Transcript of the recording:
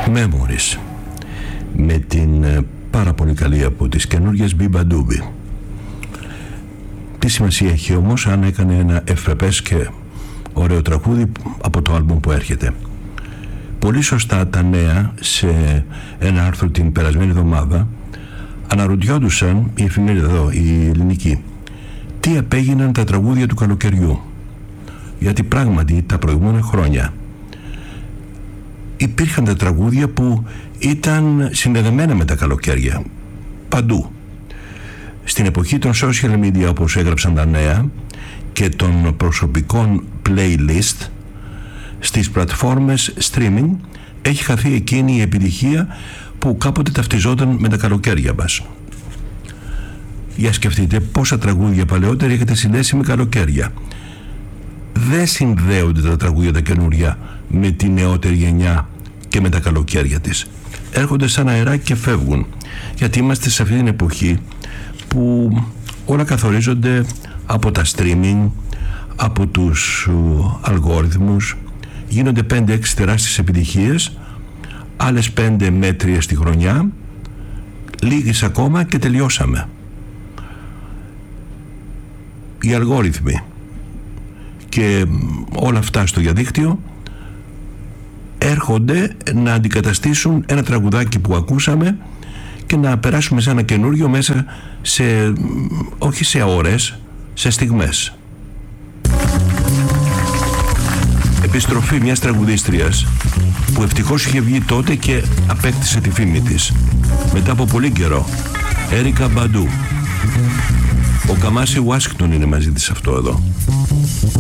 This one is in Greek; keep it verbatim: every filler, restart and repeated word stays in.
Memories, με την πάρα πολύ καλή από τις καινούργιες Biba Doobie. Τι σημασία έχει όμως αν έκανε ένα ευπρεπές και ωραίο τραγούδι από το άλμπουμ που έρχεται. Πολύ σωστά τα νέα σε ένα άρθρο την περασμένη εβδομάδα αναρωτιόντουσαν, η εφημερίδα εδώ, η ελληνική, τι απέγιναν τα τραγούδια του καλοκαιριού. Γιατί πράγματι τα προηγούμενα χρόνια υπήρχαν τα τραγούδια που ήταν συνδεδεμένα με τα καλοκαίρια παντού. Στην εποχή των social media, όπως έγραψαν τα νέα, και των προσωπικών playlist στις πλατφόρμες streaming, έχει χαθεί εκείνη η επιτυχία που κάποτε ταυτιζόταν με τα καλοκαίρια μας. Για σκεφτείτε πόσα τραγούδια παλαιότερα έχετε συνδέσει με καλοκαίρια. Δεν συνδέονται τα τραγούδια τα καινούρια με τη νεότερη γενιά και με τα καλοκαίρια της. Έρχονται σαν αεράκι και φεύγουν, γιατί είμαστε σε αυτή την εποχή που όλα καθορίζονται από τα streaming, από τους αλγόριθμους. Γίνονται πέντε έξι τεράστιες επιτυχίες, άλλες πέντε μέτριες στη χρονιά, λίγες ακόμα και τελειώσαμε. Οι αλγόριθμοι και όλα αυτά στο διαδίκτυο έρχονται να αντικαταστήσουν ένα τραγουδάκι που ακούσαμε και να περάσουμε σε ένα καινούριο μέσα σε, όχι σε ώρες, σε στιγμές. Επιστροφή μιας τραγουδίστριας που ευτυχώς είχε βγει τότε και απέκτησε τη φήμη της μετά από πολύ καιρό, Έρικα Μπαντού. Ο Καμάσι Ουάσιγκτον είναι μαζί της αυτό εδώ.